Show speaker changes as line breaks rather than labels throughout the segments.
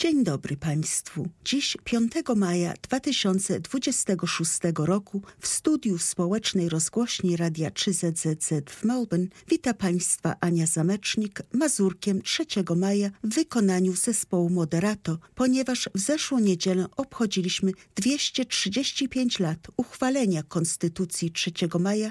Dzień dobry Państwu. Dziś 5 maja 2026 roku w studiu społecznej rozgłośni Radia 3ZZZ w Melbourne wita Państwa Ania Zamecznik mazurkiem 3 maja w wykonaniu zespołu Moderato, ponieważ w zeszłą niedzielę obchodziliśmy 235 lat uchwalenia Konstytucji 3 maja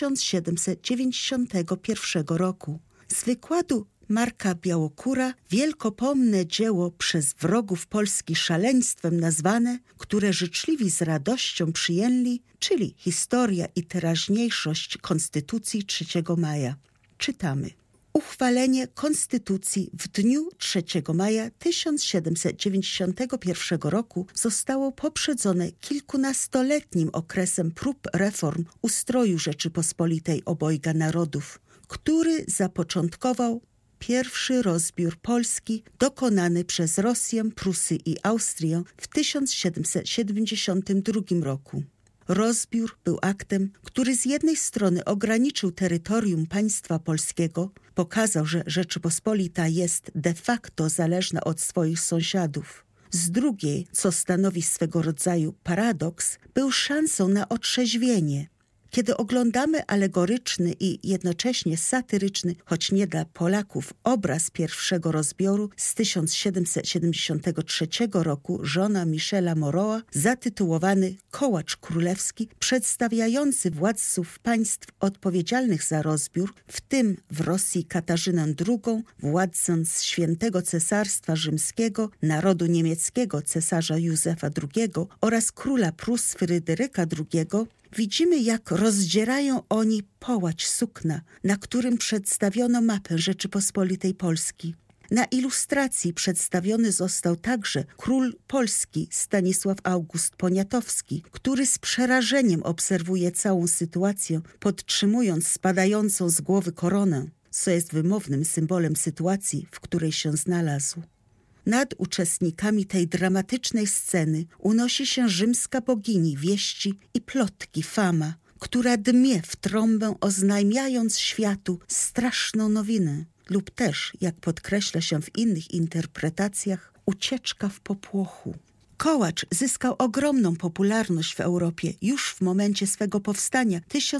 1791 roku. Z wykładu Marka Białokura wielkopomne dzieło przez wrogów Polski szaleństwem nazwane, które życzliwi z radością przyjęli, czyli historia i teraźniejszość Konstytucji 3 maja. Czytamy. Uchwalenie Konstytucji w dniu 3 maja 1791 roku zostało poprzedzone kilkunastoletnim okresem prób reform ustroju Rzeczypospolitej Obojga Narodów, który zapoczątkował pierwszy rozbiór Polski dokonany przez Rosję, Prusy i Austrię w 1772 roku. Rozbiór był aktem, który z jednej strony ograniczył terytorium państwa polskiego, pokazał, że Rzeczypospolita jest de facto zależna od swoich sąsiadów. Z drugiej, co stanowi swego rodzaju paradoks, był szansą na otrzeźwienie. Kiedy oglądamy alegoryczny i jednocześnie satyryczny, choć nie dla Polaków, obraz pierwszego rozbioru z 1773 roku Jeana Michela Moreau, zatytułowany Kołacz Królewski, przedstawiający władców państw odpowiedzialnych za rozbiór, w tym w Rosji Katarzynę II, władcę z Świętego Cesarstwa Rzymskiego, narodu niemieckiego cesarza Józefa II oraz króla Prus Fryderyka II, widzimy, jak rozdzierają oni połać sukna, na którym przedstawiono mapę Rzeczypospolitej Polski. Na ilustracji przedstawiony został także król Polski Stanisław August Poniatowski, który z przerażeniem obserwuje całą sytuację, podtrzymując spadającą z głowy koronę, co jest wymownym symbolem sytuacji, w której się znalazł. Nad uczestnikami tej dramatycznej sceny unosi się rzymska bogini wieści i plotki Fama, która dmie w trąbę, oznajmiając światu straszną nowinę, lub też, jak podkreśla się w innych interpretacjach, ucieczka w popłochu. Kołacz zyskał ogromną popularność w Europie już w momencie swego powstania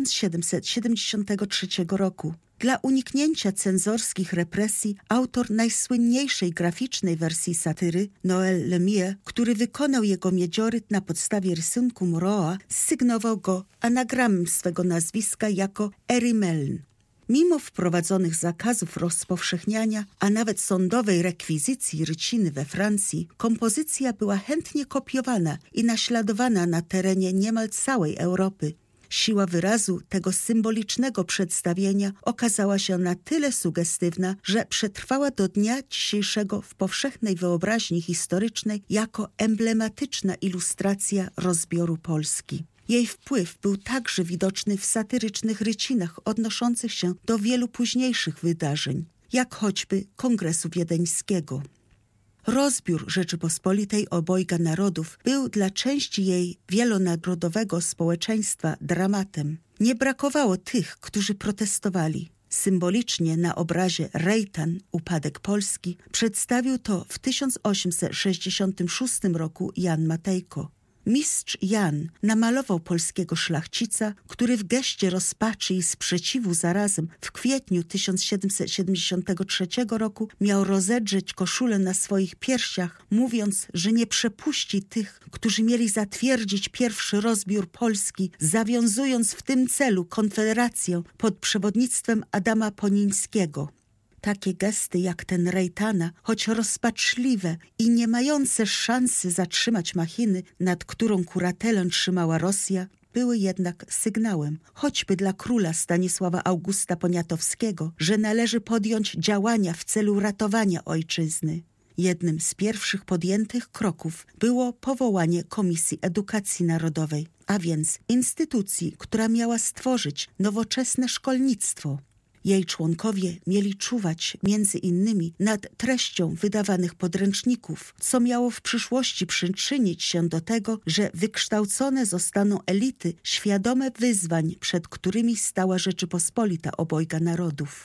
1773 roku. Dla uniknięcia cenzorskich represji autor najsłynniejszej graficznej wersji satyry, Noël Lemire, który wykonał jego miedzioryt na podstawie rysunku Moreau, sygnował go anagramem swego nazwiska jako Erimeln. Mimo wprowadzonych zakazów rozpowszechniania, a nawet sądowej rekwizycji ryciny we Francji, kompozycja była chętnie kopiowana i naśladowana na terenie niemal całej Europy. Siła wyrazu tego symbolicznego przedstawienia okazała się na tyle sugestywna, że przetrwała do dnia dzisiejszego w powszechnej wyobraźni historycznej jako emblematyczna ilustracja rozbioru Polski. Jej wpływ był także widoczny w satyrycznych rycinach odnoszących się do wielu późniejszych wydarzeń, jak choćby Kongresu Wiedeńskiego. Rozbiór Rzeczypospolitej Obojga Narodów był dla części jej wielonarodowego społeczeństwa dramatem. Nie brakowało tych, którzy protestowali. Symbolicznie na obrazie Rejtan, upadek Polski, przedstawił to w 1866 roku Jan Matejko. Mistrz Jan namalował polskiego szlachcica, który w geście rozpaczy i sprzeciwu zarazem w kwietniu 1773 roku miał rozedrzeć koszulę na swoich piersiach, mówiąc, że nie przepuści tych, którzy mieli zatwierdzić pierwszy rozbiór Polski, zawiązując w tym celu konfederację pod przewodnictwem Adama Ponińskiego. Takie gesty jak ten Rejtana, choć rozpaczliwe i nie mające szansy zatrzymać machiny, nad którą kuratelę trzymała Rosja, były jednak sygnałem, choćby dla króla Stanisława Augusta Poniatowskiego, że należy podjąć działania w celu ratowania ojczyzny. Jednym z pierwszych podjętych kroków było powołanie Komisji Edukacji Narodowej, a więc instytucji, która miała stworzyć nowoczesne szkolnictwo. Jej członkowie mieli czuwać między innymi nad treścią wydawanych podręczników, co miało w przyszłości przyczynić się do tego, że wykształcone zostaną elity świadome wyzwań, przed którymi stała Rzeczypospolita Obojga Narodów.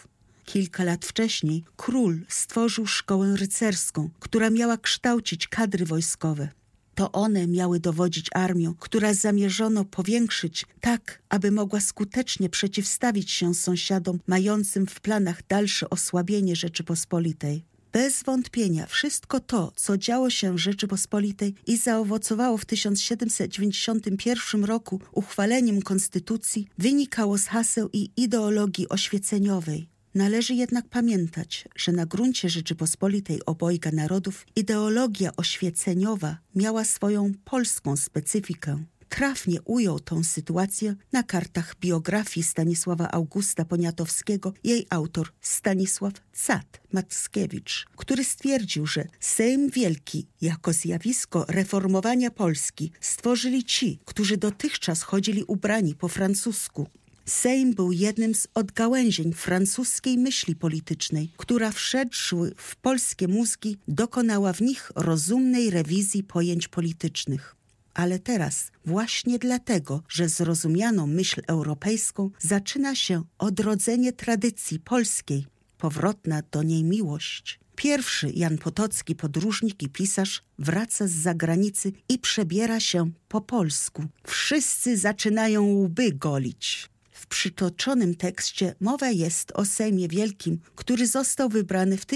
Kilka lat wcześniej król stworzył szkołę rycerską, która miała kształcić kadry wojskowe. To one miały dowodzić armią, która zamierzono powiększyć tak, aby mogła skutecznie przeciwstawić się sąsiadom mającym w planach dalsze osłabienie Rzeczypospolitej. Bez wątpienia wszystko to, co działo się w Rzeczypospolitej i zaowocowało w 1791 roku uchwaleniem konstytucji, wynikało z haseł i ideologii oświeceniowej. Należy jednak pamiętać, że na gruncie Rzeczypospolitej obojga narodów ideologia oświeceniowa miała swoją polską specyfikę. Trafnie ujął tą sytuację na kartach biografii Stanisława Augusta Poniatowskiego jej autor Stanisław Cat Mackiewicz, który stwierdził, że Sejm Wielki jako zjawisko reformowania Polski stworzyli ci, którzy dotychczas chodzili ubrani po francusku. Sejm był jednym z odgałęzień francuskiej myśli politycznej, która wszedłszy w polskie mózgi, dokonała w nich rozumnej rewizji pojęć politycznych. Ale teraz, właśnie dlatego, że zrozumiano myśl europejską, zaczyna się odrodzenie tradycji polskiej, powrotna do niej miłość. Pierwszy Jan Potocki, podróżnik i pisarz, wraca z zagranicy i przebiera się po polsku. Wszyscy zaczynają łby golić. W przytoczonym tekście mowa jest o Sejmie Wielkim, który został wybrany w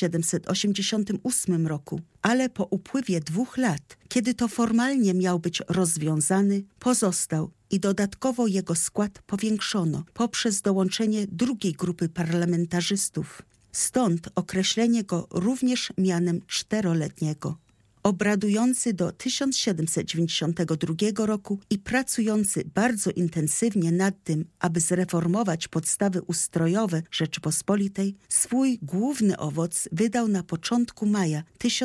1788 roku, ale po upływie 2 lat, kiedy to formalnie miał być rozwiązany, pozostał i dodatkowo jego skład powiększono poprzez dołączenie drugiej grupy parlamentarzystów. Stąd określenie go również mianem 4-letniego. Obradujący do 1792 roku i pracujący bardzo intensywnie nad tym, aby zreformować podstawy ustrojowe Rzeczypospolitej, swój główny owoc wydał na początku maja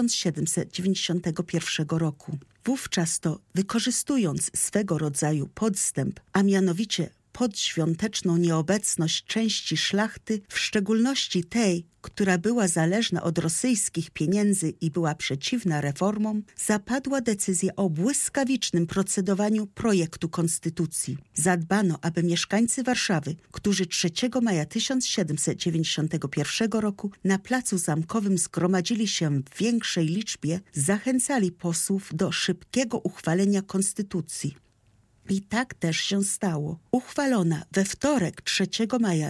1791 roku. Wówczas to, wykorzystując swego rodzaju podstęp, a mianowicie podświąteczną nieobecność części szlachty, w szczególności tej, która była zależna od rosyjskich pieniędzy i była przeciwna reformom, zapadła decyzja o błyskawicznym procedowaniu projektu konstytucji. Zadbano, aby mieszkańcy Warszawy, którzy 3 maja 1791 roku na Placu Zamkowym zgromadzili się w większej liczbie, zachęcali posłów do szybkiego uchwalenia konstytucji. I tak też się stało. Uchwalona we wtorek 3 maja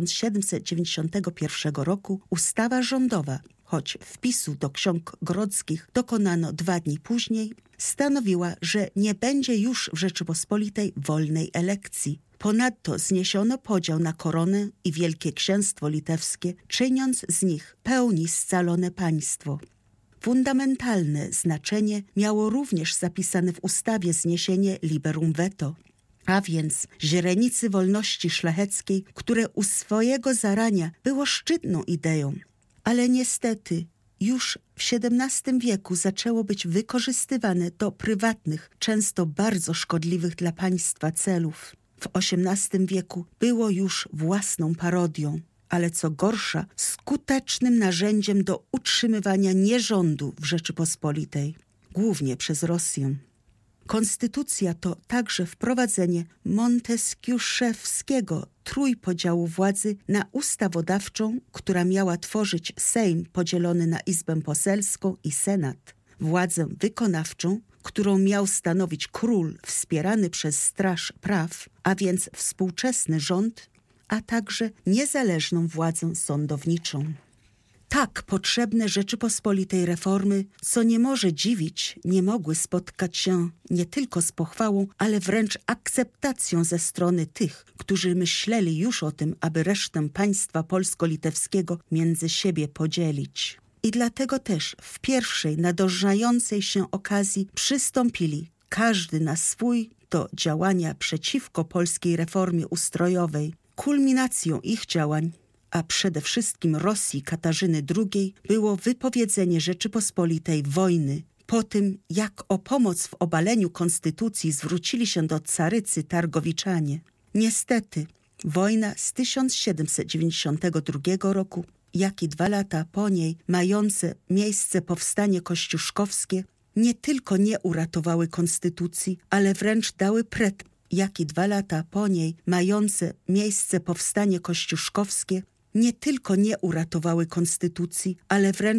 1791 roku ustawa rządowa, choć wpisu do ksiąg grodzkich dokonano 2 dni później, stanowiła, że nie będzie już w Rzeczypospolitej wolnej elekcji. Ponadto zniesiono podział na koronę i Wielkie Księstwo Litewskie, czyniąc z nich pełni scalone państwo. Fundamentalne znaczenie miało również zapisane w ustawie zniesienie liberum veto, a więc źrenicy wolności szlacheckiej, które u swojego zarania było szczytną ideą. Ale niestety już w XVII wieku zaczęło być wykorzystywane do prywatnych, często bardzo szkodliwych dla państwa celów. W XVIII wieku było już własną parodią, ale co gorsza, skutecznym narzędziem do utrzymywania nierządu w Rzeczypospolitej, głównie przez Rosję. Konstytucja to także wprowadzenie monteskiuszewskiego trójpodziału władzy na ustawodawczą, która miała tworzyć Sejm podzielony na Izbę Poselską i Senat, władzę wykonawczą, którą miał stanowić król wspierany przez Straż Praw, a więc współczesny rząd, a także niezależną władzę sądowniczą. Tak potrzebne Rzeczypospolitej reformy, co nie może dziwić, nie mogły spotkać się nie tylko z pochwałą, ale wręcz akceptacją ze strony tych, którzy myśleli już o tym, aby resztę państwa polsko-litewskiego między siebie podzielić. I dlatego też w pierwszej nadożającej się okazji przystąpili, każdy na swój, do działania przeciwko polskiej reformie ustrojowej. Kulminacją ich działań, a przede wszystkim Rosji Katarzyny II, było wypowiedzenie Rzeczypospolitej wojny. Po tym, jak o pomoc w obaleniu konstytucji zwrócili się do carycy Targowiczanie. Niestety, wojna z 1792 roku, jak i 2 lata po niej mające miejsce powstanie kościuszkowskie, nie tylko nie uratowały konstytucji, ale wręcz dały jak i 2 lata po niej mające miejsce powstanie kościuszkowskie, nie tylko nie uratowały konstytucji, ale wręcz